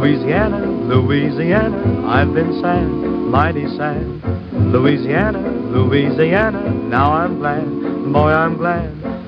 Louisiana, Louisiana, I've been sad, mighty sad. Louisiana, Louisiana, now I'm glad, boy, I'm glad.